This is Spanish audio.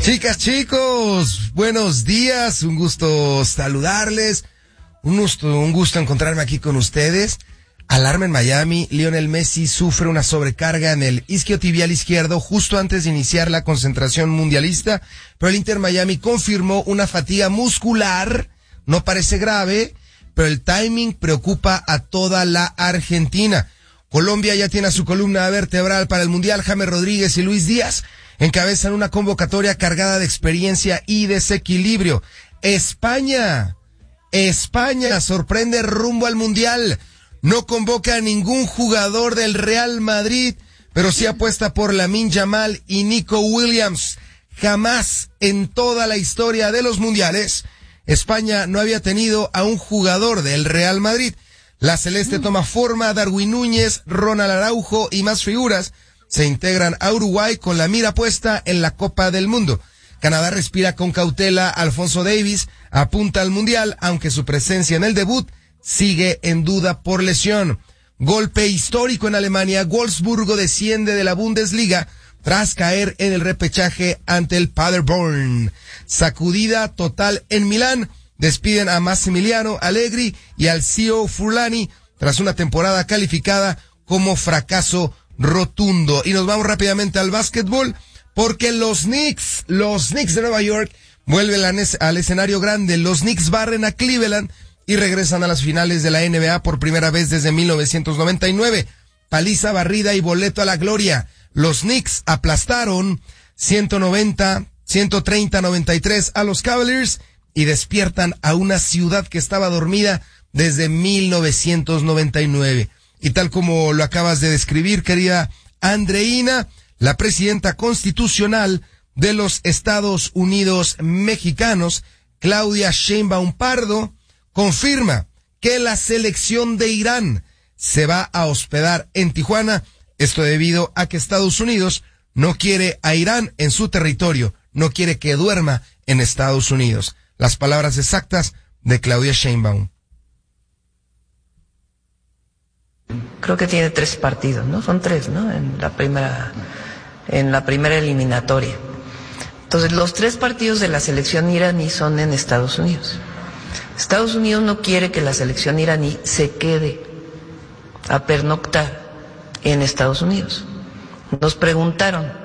Chicas, chicos, buenos días, un gusto saludarles, un gusto encontrarme aquí con ustedes. Alarma en Miami, Lionel Messi sufre una sobrecarga en el isquiotibial izquierdo justo antes de iniciar la concentración mundialista, pero el Inter Miami confirmó una fatiga muscular, no parece grave, pero el timing preocupa a toda la Argentina. Colombia ya tiene a su columna vertebral para el Mundial. James Rodríguez y Luis Díaz encabezan una convocatoria cargada de experiencia y desequilibrio. España sorprende rumbo al Mundial. No convoca a ningún jugador del Real Madrid, pero sí apuesta por Lamine Yamal y Nico Williams. Jamás en toda la historia de los mundiales, España no había tenido a un jugador del Real Madrid. La celeste toma forma, Darwin Núñez, Ronald Araujo y más figuras se integran a Uruguay con la mira puesta en la Copa del Mundo. Canadá respira con cautela, Alfonso Davies apunta al Mundial, aunque su presencia en el debut sigue en duda por lesión. Golpe histórico en Alemania, Wolfsburgo desciende de la Bundesliga tras caer en el repechaje ante el Paderborn. Sacudida total en Milán, despiden a Massimiliano Allegri y al CEO Furlani tras una temporada calificada como fracaso rotundo. Y nos vamos rápidamente al básquetbol, porque los Knicks de Nueva York vuelven al escenario grande. Los Knicks barren a Cleveland y regresan a las finales de la NBA por primera vez desde 1999. Paliza, barrida y boleto a la gloria. Los Knicks aplastaron 130-93 a los Cavaliers y despiertan a una ciudad que estaba dormida desde 1999. Y tal como lo acabas de describir, querida Andreina, la presidenta constitucional de los Estados Unidos mexicanos, Claudia Sheinbaum Pardo, confirma que la selección de Irán se va a hospedar en Tijuana, esto debido a que Estados Unidos no quiere a Irán en su territorio, no quiere que duerma en Estados Unidos. Las palabras exactas de Claudia Sheinbaum. Creo que tiene 3 partidos, ¿no? Son 3, ¿no? En la primera eliminatoria. Entonces, los 3 partidos de la selección iraní son en Estados Unidos. Estados Unidos no quiere que la selección iraní se quede a pernoctar en Estados Unidos. Nos preguntaron,